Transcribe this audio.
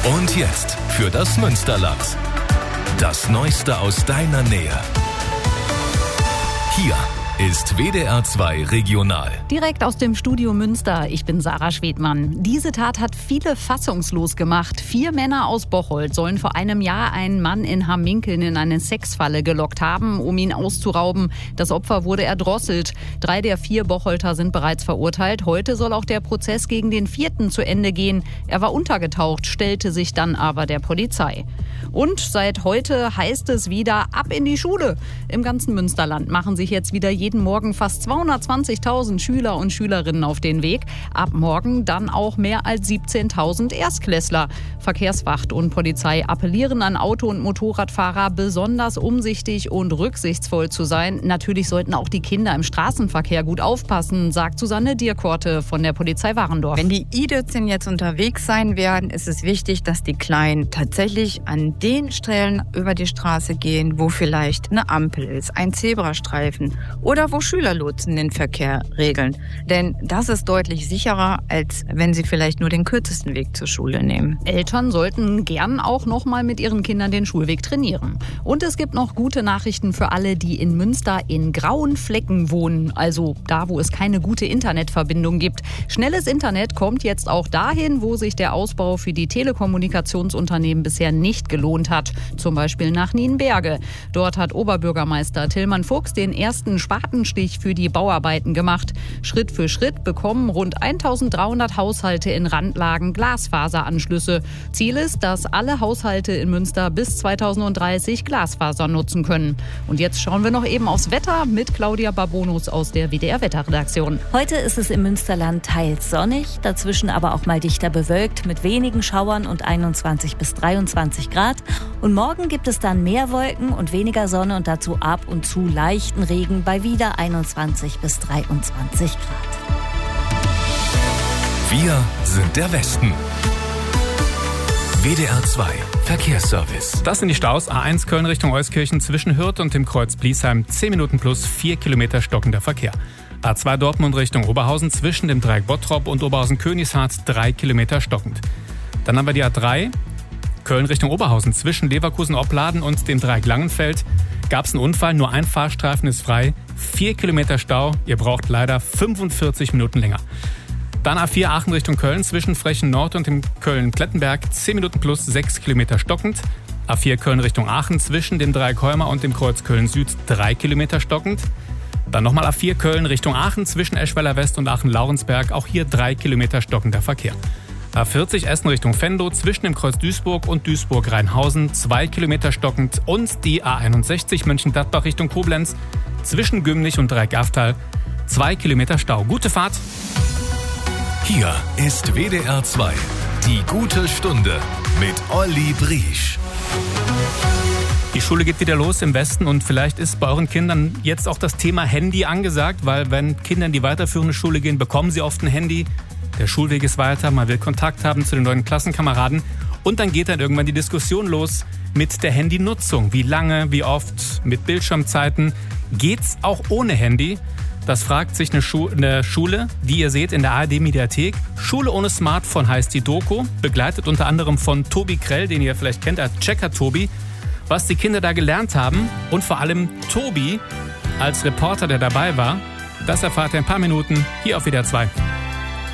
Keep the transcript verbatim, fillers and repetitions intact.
Und jetzt für das Münsterland. Das Neueste aus deiner Nähe. Hier ist W D R zwei Regional. Direkt aus dem Studio Münster. Ich bin Sarah Schwedmann. Diese Tat hat viele fassungslos gemacht. Vier Männer aus Bocholt sollen vor einem Jahr einen Mann in Hamminkeln in eine Sexfalle gelockt haben, um ihn auszurauben. Das Opfer wurde erdrosselt. Drei der vier Bocholter sind bereits verurteilt. Heute soll auch der Prozess gegen den vierten zu Ende gehen. Er war untergetaucht, stellte sich dann aber der Polizei. Und seit heute heißt es wieder ab in die Schule. Im ganzen Münsterland machen sich jetzt wieder jeden Morgen fast zweihundertzwanzigtausend Schüler und Schülerinnen auf den Weg. Ab morgen dann auch mehr als siebzehntausend Erstklässler. Verkehrswacht und Polizei appellieren an Auto- und Motorradfahrer, besonders umsichtig und rücksichtsvoll zu sein. Natürlich sollten auch die Kinder im Straßenverkehr gut aufpassen, sagt Susanne Dierkorte von der Polizei Warendorf. Wenn die I dötzchen jetzt unterwegs sein werden, ist es wichtig, dass die Kleinen tatsächlich an den Stellen über die Straße gehen, wo vielleicht eine Ampel ist, ein Zebrastreifen oder wo Schülerlotsen den Verkehr regeln. Denn das ist deutlich sicherer, als wenn sie vielleicht nur den kürzesten Weg zur Schule nehmen. Eltern sollten gern auch noch mal mit ihren Kindern den Schulweg trainieren. Und es gibt noch gute Nachrichten für alle, die in Münster in grauen Flecken wohnen. Also da, wo es keine gute Internetverbindung gibt. Schnelles Internet kommt jetzt auch dahin, wo sich der Ausbau für die Telekommunikationsunternehmen bisher nicht gelohnt hat, zum Beispiel nach Nienberge. Dort hat Oberbürgermeister Tillmann Fuchs den ersten Spatenstich für die Bauarbeiten gemacht. Schritt für Schritt bekommen rund eintausenddreihundert Haushalte in Randlagen Glasfaseranschlüsse. Ziel ist, dass alle Haushalte in Münster bis zweitausenddreißig Glasfaser nutzen können. Und jetzt schauen wir noch eben aufs Wetter mit Claudia Babonus aus der W D R-Wetterredaktion. Heute ist es im Münsterland teils sonnig, dazwischen aber auch mal dichter bewölkt mit wenigen Schauern und einundzwanzig bis dreiundzwanzig Grad. Und morgen gibt es dann mehr Wolken und weniger Sonne und dazu ab und zu leichten Regen bei wieder einundzwanzig bis dreiundzwanzig Grad. Wir sind der Westen. W D R zwei Verkehrsservice. Das sind die Staus. A eins Köln Richtung Euskirchen zwischen Hürth und dem Kreuz Bliesheim. zehn Minuten plus vier Kilometer stockender Verkehr. A zwei Dortmund Richtung Oberhausen zwischen dem Dreieck Bottrop und Oberhausen-Königshardt drei Kilometer stockend. Dann haben wir die A drei Köln Richtung Oberhausen zwischen Leverkusen-Opladen und dem Dreieck Langenfeld. Gab es einen Unfall, nur ein Fahrstreifen ist frei. vier Kilometer Stau, ihr braucht leider fünfundvierzig Minuten länger. Dann A vier Aachen Richtung Köln zwischen Frechen Nord und dem Köln-Klettenberg. zehn Minuten plus sechs Kilometer stockend. A vier Köln Richtung Aachen zwischen dem Dreieck Heumer und dem Kreuz Köln-Süd drei Kilometer stockend. Dann nochmal A vier Köln Richtung Aachen zwischen Eschweiler West und Aachen-Laurensberg. Auch hier drei Kilometer stockender Verkehr. A vierzig Essen Richtung Venlo zwischen dem Kreuz Duisburg und Duisburg-Rheinhausen zwei Kilometer stockend. Und die A einundsechzig Mönchengladbach Richtung Koblenz zwischen Gümlich und Dreieck-Aftal zwei Kilometer Stau. Gute Fahrt! Hier ist W D R zwei, die gute Stunde mit Olli Briesch. Die Schule geht wieder los im Westen und vielleicht ist bei euren Kindern jetzt auch das Thema Handy angesagt, weil wenn Kinder in die weiterführende Schule gehen, bekommen sie oft ein Handy. Der Schulweg ist weiter, man will Kontakt haben zu den neuen Klassenkameraden und dann geht dann irgendwann die Diskussion los mit der Handynutzung. Wie lange, wie oft, mit Bildschirmzeiten. Geht's auch ohne Handy? Das fragt sich eine, Schu- eine Schule, die ihr seht in der A R D-Mediathek. Schule ohne Smartphone heißt die Doku, begleitet unter anderem von Tobi Krell, den ihr vielleicht kennt als Checker Tobi. Was die Kinder da gelernt haben und vor allem Tobi als Reporter, der dabei war, das erfahrt ihr in ein paar Minuten hier auf W D R zwei.